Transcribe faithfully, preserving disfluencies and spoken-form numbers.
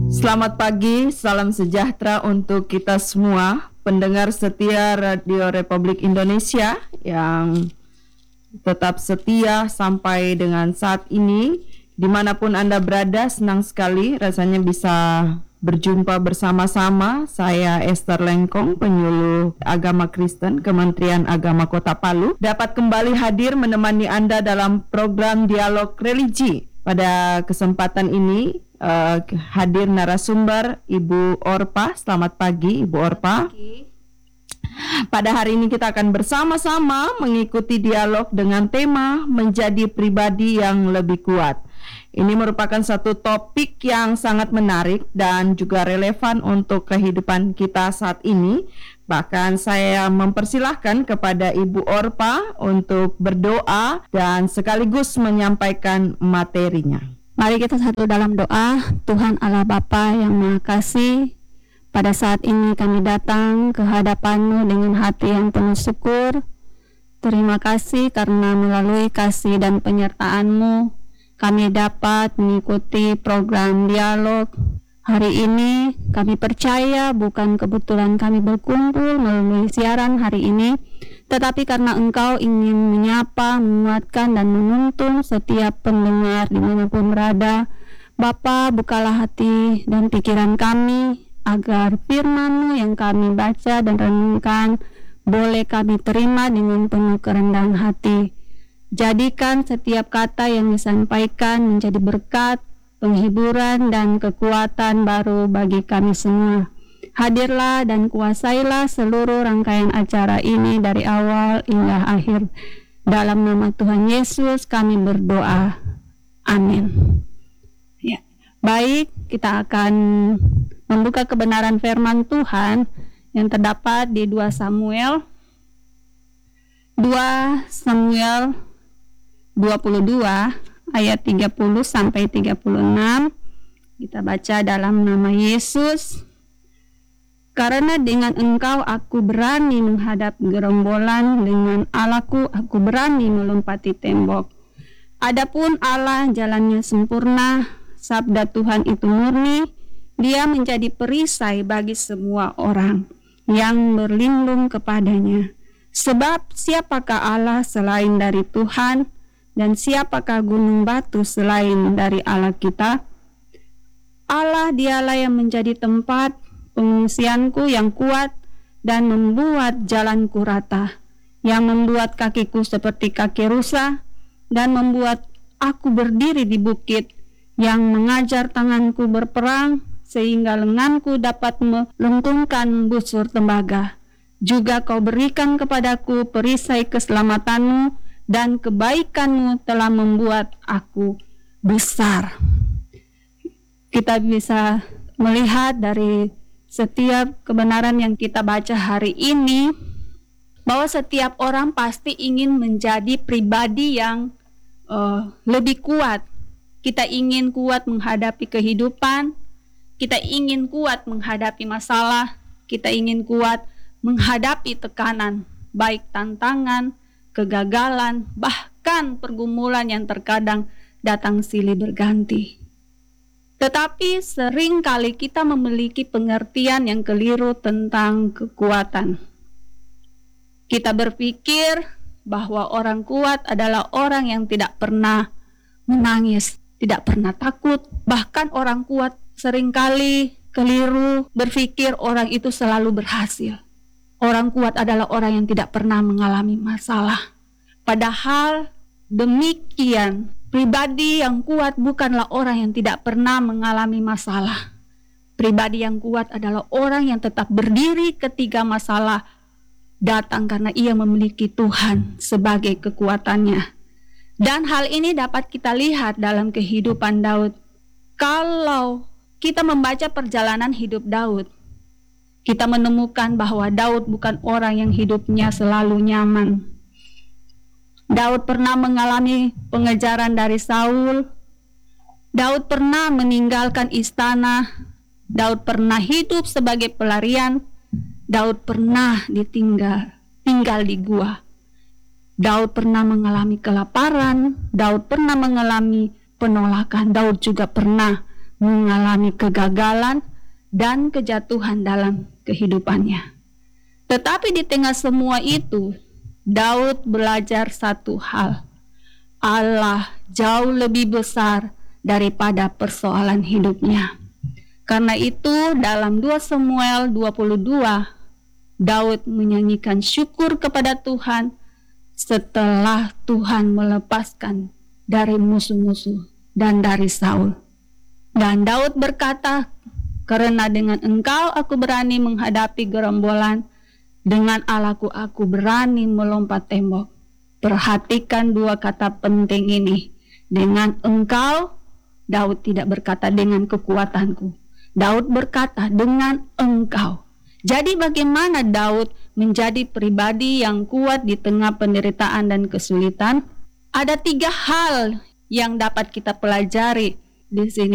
Selamat pagi, salam sejahtera untuk kita semua, pendengar setia Radio Republik Indonesia yang tetap setia sampai dengan saat ini. Dimanapun Anda berada, senang sekali rasanya bisa berjumpa bersama-sama. Saya Esther Lengkong, penyuluh agama Kristen Kementerian Agama Kota Palu, dapat kembali hadir menemani Anda dalam program Dialog Religi. Pada kesempatan ini uh, hadir narasumber Ibu Orpa. Selamat pagi Ibu Orpa. Selamat pagi. Pada hari ini kita akan bersama-sama mengikuti dialog dengan tema menjadi pribadi yang lebih kuat. Ini merupakan satu topik yang sangat menarik dan juga relevan untuk kehidupan kita saat ini. Bahkan saya mempersilahkan kepada Ibu Orpa untuk berdoa dan sekaligus menyampaikan materinya. Mari kita satu dalam doa. Tuhan Allah Bapa yang Maha Kasih, pada saat ini kami datang ke hadapan-Mu dengan hati yang penuh syukur. Terima kasih karena melalui kasih dan penyertaan-Mu kami dapat mengikuti program dialog. Hari ini kami percaya bukan kebetulan kami berkumpul melalui siaran hari ini, tetapi karena Engkau ingin menyapa, menguatkan, dan menuntun setiap pendengar dimanapun berada. Bapa, bukalah hati dan pikiran kami, agar firman-Mu yang kami baca dan renungkan boleh kami terima dengan penuh kerendahan hati. Jadikan setiap kata yang disampaikan menjadi berkat, penghiburan, dan kekuatan baru bagi kami semua. Hadirlah dan kuasailah seluruh rangkaian acara ini dari awal hingga akhir. Dalam nama Tuhan Yesus kami berdoa. Amin. Ya. Baik, kita akan membuka kebenaran firman Tuhan yang terdapat di dua Samuel dua Samuel dua puluh dua ayat tiga puluh sampai tiga puluh enam. Kita baca dalam nama Yesus. Karena dengan Engkau aku berani menghadap gerombolan, dengan Allahku aku berani melompati tembok. Adapun Allah jalannya sempurna, sabda Tuhan itu murni. Dia menjadi perisai bagi semua orang yang berlindung kepadanya. Sebab siapakah Allah selain dari Tuhan, dan siapakah gunung batu selain dari Allah kita? Allah dialah yang menjadi tempat pengungsianku yang kuat dan membuat jalanku rata, yang membuat kakiku seperti kaki rusa dan membuat aku berdiri di bukit, yang mengajar tanganku berperang sehingga lenganku dapat melengkungkan busur tembaga. Juga Kau berikan kepadaku perisai keselamatanmu, dan kebaikan-Mu telah membuat aku besar. Kita bisa melihat dari setiap kebenaran yang kita baca hari ini, bahwa setiap orang pasti ingin menjadi pribadi yang uh, lebih kuat. Kita ingin kuat menghadapi kehidupan, kita ingin kuat menghadapi masalah, kita ingin kuat menghadapi tekanan, baik tantangan, kegagalan, bahkan pergumulan yang terkadang datang silih berganti. Tetapi sering kali kita memiliki pengertian yang keliru tentang kekuatan. Kita berpikir bahwa orang kuat adalah orang yang tidak pernah menangis, tidak pernah takut. Bahkan orang kuat seringkali keliru berpikir orang itu selalu berhasil. Orang kuat adalah orang yang tidak pernah mengalami masalah. Padahal demikian, pribadi yang kuat bukanlah orang yang tidak pernah mengalami masalah. Pribadi yang kuat adalah orang yang tetap berdiri ketika masalah datang, karena ia memiliki Tuhan sebagai kekuatannya. Dan hal ini dapat kita lihat dalam kehidupan Daud. Kalau kita membaca perjalanan hidup Daud, kita menemukan bahwa Daud bukan orang yang hidupnya selalu nyaman. Daud pernah mengalami pengejaran dari Saul. Daud pernah meninggalkan istana. Daud pernah hidup sebagai pelarian. Daud pernah ditinggal, tinggal di gua. Daud pernah mengalami kelaparan. Daud pernah mengalami penolakan. Daud juga pernah mengalami kegagalan dan kejatuhan dalam kehidupannya. Tetapi di tengah semua itu, Daud belajar satu hal. Allah jauh lebih besar daripada persoalan hidupnya. Karena itu dalam dua Samuel dua puluh dua, Daud menyanyikan syukur kepada Tuhan setelah Tuhan melepaskan dari musuh-musuh dan dari Saul. Dan Daud berkata, karena dengan Engkau aku berani menghadapi gerombolan, dengan Allahku aku berani melompat tembok. Perhatikan dua kata penting ini. Dengan Engkau, Daud tidak berkata dengan kekuatanku. Daud berkata dengan Engkau. Jadi bagaimana Daud menjadi pribadi yang kuat di tengah penderitaan dan kesulitan? Ada tiga hal yang dapat kita pelajari di sini.